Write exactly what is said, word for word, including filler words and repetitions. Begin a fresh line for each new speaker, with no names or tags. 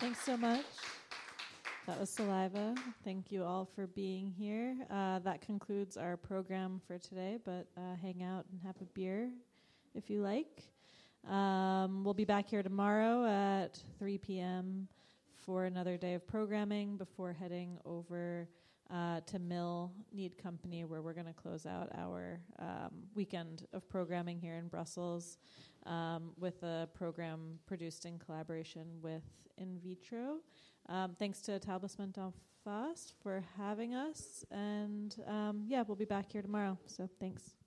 Thanks so much. That was Saliva. Thank you all for being here. Uh, that concludes our program for today, but uh, hang out and have a beer if you like. Um, we'll be back here tomorrow at three p.m. for another day of programming before heading over uh, to Mill Need Company, where we're going to close out our um, weekend of programming here in Brussels um, with a program produced in collaboration with In Vitro. Um, thanks to Etablissement d'Enfance for having us. And, um, yeah, we'll be back here tomorrow. So thanks.